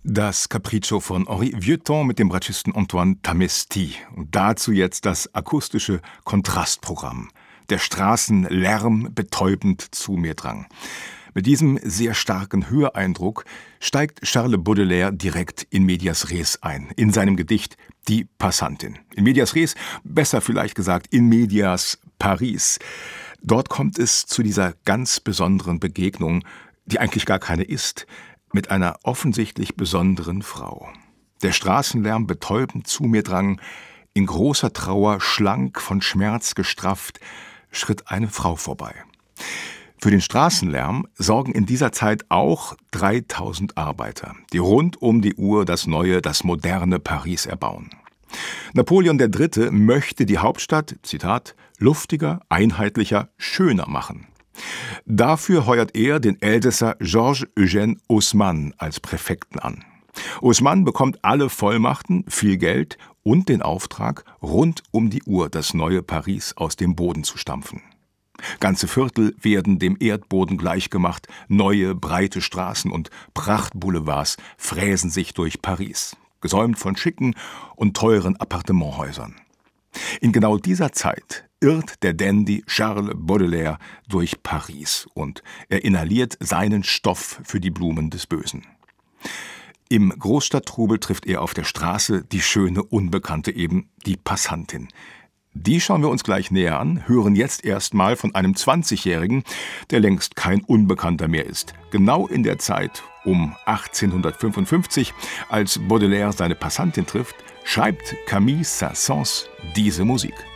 Das Capriccio von Henri Vieuxtemps mit dem Bratschisten Antoine Tamesti. Und dazu jetzt das akustische Kontrastprogramm. Der Straßenlärm betäubend zu mir drang. Mit diesem sehr starken Höreindruck steigt Charles Baudelaire direkt in medias res ein, in seinem Gedicht Die Passantin. In medias res, besser vielleicht gesagt in medias Paris. Dort kommt es zu dieser ganz besonderen Begegnung, die eigentlich gar keine ist, mit einer offensichtlich besonderen Frau. Der Straßenlärm betäubend zu mir drang, in großer Trauer, schlank, von Schmerz gestrafft, schritt eine Frau vorbei. Für den Straßenlärm sorgen in dieser Zeit auch 3000 Arbeiter, die rund um die Uhr das neue, das moderne Paris erbauen. Napoleon III. Möchte die Hauptstadt, Zitat, luftiger, einheitlicher, schöner machen. Dafür heuert er den Elsässer Georges-Eugène Haussmann als Präfekten an. Haussmann bekommt alle Vollmachten, viel Geld und den Auftrag, rund um die Uhr das neue Paris aus dem Boden zu stampfen. Ganze Viertel werden dem Erdboden gleichgemacht, neue, breite Straßen und Prachtboulevards fräsen sich durch Paris, gesäumt von schicken und teuren Appartementhäusern. In genau dieser Zeit irrt der Dandy Charles Baudelaire durch Paris und er inhaliert seinen Stoff für die Blumen des Bösen. Im Großstadttrubel trifft er auf der Straße die schöne Unbekannte, eben die Passantin. Die schauen wir uns gleich näher an, hören jetzt erstmal von einem 20-Jährigen, der längst kein Unbekannter mehr ist. Genau in der Zeit um 1855, als Baudelaire seine Passantin trifft, schreibt Camille Saint-Saëns diese Musik.